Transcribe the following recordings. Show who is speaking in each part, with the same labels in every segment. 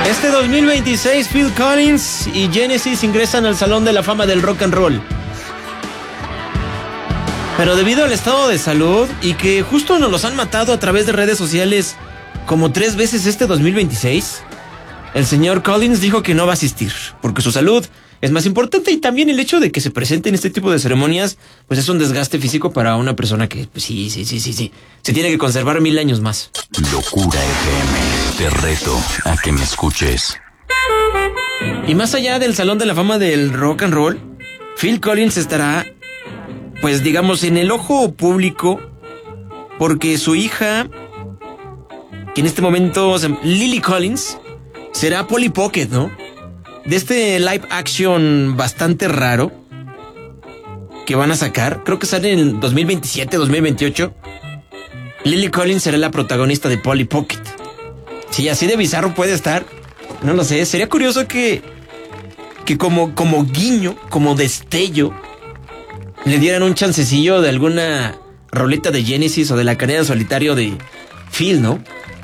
Speaker 1: Este 2026, Phil Collins y Genesis ingresan al Salón de la Fama del Rock and Roll. Pero debido al estado de salud y que justo nos los han matado a través de redes sociales como 3 veces este 2026, el señor Collins dijo que no va a asistir, porque su salud es más importante y también el hecho de que se presenten este tipo de ceremonias, pues es un desgaste físico para una persona que, pues sí, se tiene que conservar 1000 años más.
Speaker 2: Locura FM, te reto a que me escuches.
Speaker 1: Y más allá del Salón de la Fama del Rock and Roll, Phil Collins estará, pues digamos, en el ojo público, porque su hija, que en este momento, Lily Collins, será Polly Pocket, ¿no? De este live action bastante raro que van a sacar, creo que sale en 2027, 2028. Lily Collins será la protagonista de Polly Pocket. Sí, así de bizarro puede estar. No lo sé, sería curioso que como guiño, como destello, le dieran un chancecillo de alguna roleta de Genesis o de la carrera en solitario de Phil, ¿no?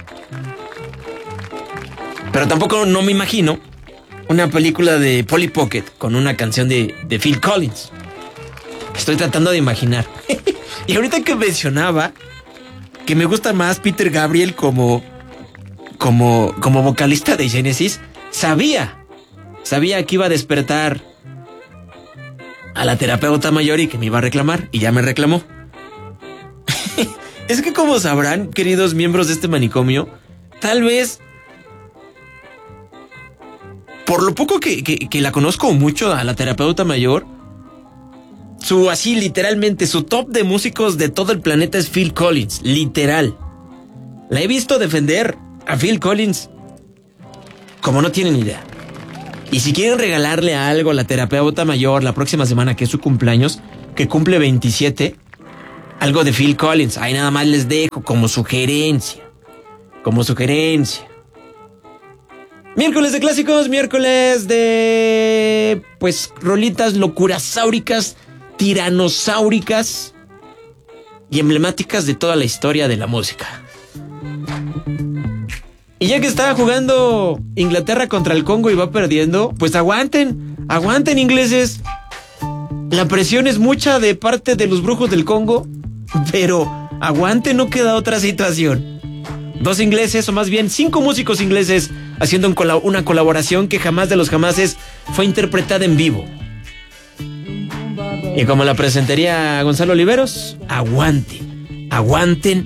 Speaker 1: Pero tampoco no me imagino una película de Polly Pocket con una canción de Phil Collins. Estoy tratando de imaginar. Y ahorita que mencionaba que me gusta más Peter Gabriel como vocalista de Genesis, sabía que iba a despertar a la terapeuta mayor y que me iba a reclamar, y ya me reclamó. Es que, como sabrán, queridos miembros de este manicomio, tal vez, por lo poco que la conozco mucho a la terapeuta mayor, literalmente, su top de músicos de todo el planeta es Phil Collins, literal. La he visto defender a Phil Collins como no tienen idea. Y si quieren regalarle algo a la terapeuta mayor la próxima semana, que es su cumpleaños, que cumple 27, algo de Phil Collins, ahí nada más les dejo como sugerencia. Miércoles de clásicos, miércoles de, pues, rolitas locurasáuricas, tiranosáuricas y emblemáticas de toda la historia de la música. Y ya que está jugando Inglaterra contra el Congo y va perdiendo, pues aguanten ingleses. La presión es mucha de parte de los brujos del Congo, pero aguanten, no queda otra situación. 2 ingleses, o más bien 5 músicos ingleses, haciendo una colaboración que jamás de los jamases fue interpretada en vivo. Y como la presentaría Gonzalo Oliveros, aguanten